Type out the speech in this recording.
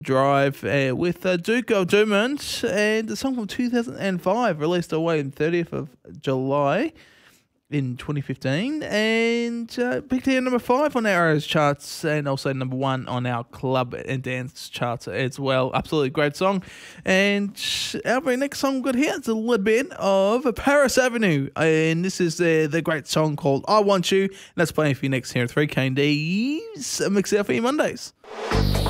Drive with Duke of Dumont, and the song from 2005, released away on 30th of July in 2015, and peaked here number 5 on our Arrows charts, and also number 1 on our club and dance charts as well. Absolutely great song. And our very next song we've got here is a little bit of Paris Avenue, and this is the great song called I Want You, and that's playing for you next here at 3KD's Mix Out for you Mondays.